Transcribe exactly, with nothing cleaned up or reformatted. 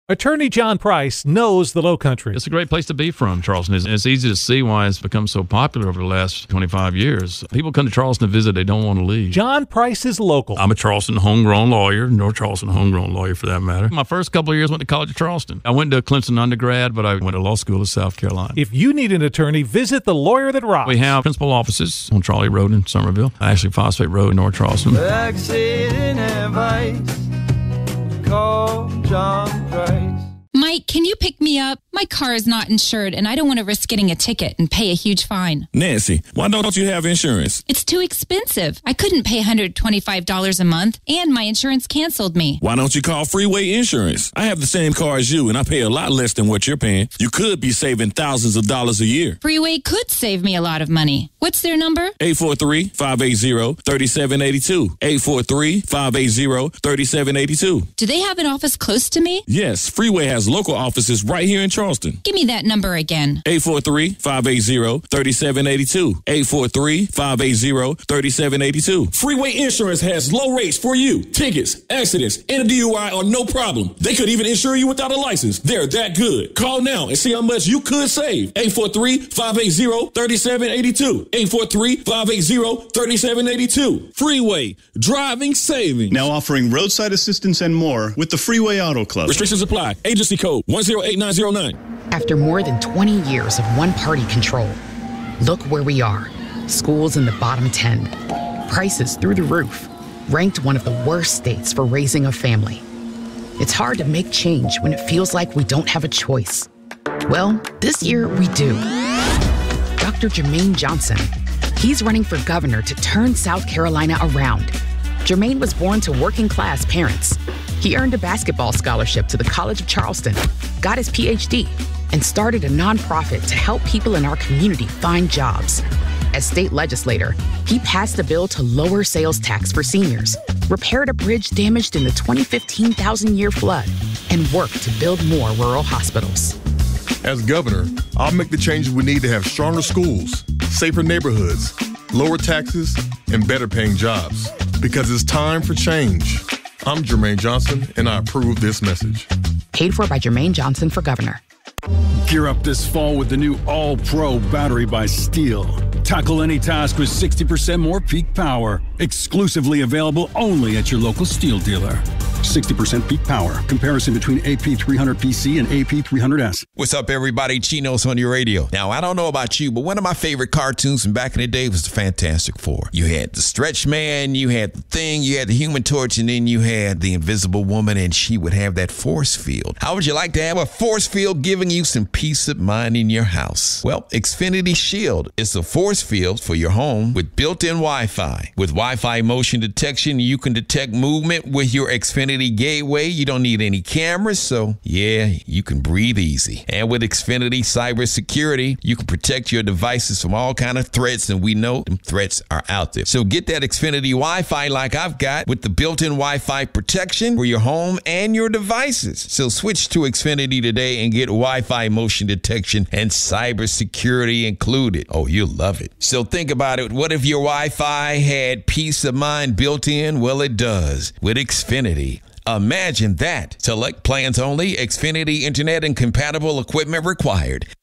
Attorney John Price knows the Lowcountry. It's a great place to be from, Charleston. It's, it's easy to see why it's become so popular over the last twenty-five years. People come to Charleston to visit. They don't want to leave. John Price is local. I'm a Charleston homegrown lawyer, North Charleston homegrown lawyer for that matter. My first couple of years went to College of Charleston. I went to Clemson undergrad, but I went to law school in South Carolina. If you need an attorney, visit the Lawyer That Rocks. We have principal offices on Charlie Road in Somerville, actually Phosphate Road in North Charleston. Accident advice, call John Price. Mike, can you pick me up? My car is not insured, and I don't want to risk getting a ticket and pay a huge fine. Nancy, why don't you have insurance? It's too expensive. I couldn't pay one hundred twenty-five dollars a month, and my insurance canceled me. Why don't you call Freeway Insurance? I have the same car as you, and I pay a lot less than what you're paying. You could be saving thousands of dollars a year. Freeway could save me a lot of money. What's their number? eight four three, five eight zero, three seven eight two. eight four three, five eight zero, three seven eight two. Do they have an office close to me? Yes, Freeway has local offices right here in Charleston. Give me that number again. eight four three, five eight zero, three seven eight two. eight four three, five eight zero, three seven eight two. Freeway Insurance has low rates for you. Tickets, accidents, and a D U I are no problem. They could even insure you without a license. They're that good. Call now and see how much you could save. eight four three, five eight zero, three seven eight two. eight four three, five eight zero, three seven eight two. Freeway, driving savings. Now offering roadside assistance and more with the Freeway Auto Club. Restrictions apply. Agency code one zero eight nine zero nine. After more than twenty years of one-party control, look where we are. Schools in the bottom ten. Prices through the roof. Ranked one of the worst states for raising a family. It's hard to make change when it feels like we don't have a choice. Well, this year we do. Doctor Jermaine Johnson. He's running for governor to turn South Carolina around. Jermaine was born to working-class parents. He earned a basketball scholarship to the College of Charleston, got his P H D, and started a nonprofit to help people in our community find jobs. As state legislator, he passed a bill to lower sales tax for seniors, repaired a bridge damaged in the twenty fifteen thousand-year flood, and worked to build more rural hospitals. As governor, I'll make the changes we need to have stronger schools, safer neighborhoods, lower taxes, and better paying jobs. Because it's time for change. I'm Jermaine Johnson, and I approve this message. Paid for by Jermaine Johnson for governor. Gear up this fall with the new All-Pro battery by Steel. Tackle any task with sixty percent more peak power. Exclusively available only at your local Steel dealer. sixty percent peak power. Comparison between A P three hundred P C and A P three hundred S. What's up, everybody? Chinos on your radio. Now, I don't know about you, but one of my favorite cartoons from back in the day was the Fantastic Four. You had the Stretch Man, you had the Thing, you had the Human Torch, and then you had the Invisible Woman, and she would have that force field. How would you like to have a force field giving you some peace of mind in your house? Well, Xfinity Shield is a force field for your home with built-in Wi-Fi. With Wi-Fi motion detection, you can detect movement with your Xfinity Gateway. You don't need any cameras, so yeah, you can breathe easy. And with Xfinity Cybersecurity, you can protect your devices from all kind of threats, and we know them threats are out there. So get that Xfinity Wi-Fi like I've got with the built-in Wi-Fi protection for your home and your devices. So switch to Xfinity today and get Wi-Fi motion detection and cybersecurity included. Oh, you'll love it. So think about it. What if your Wi-Fi had peace of mind built in? Well, it does with Xfinity. Imagine that. Select plans only. Xfinity Internet and compatible equipment required.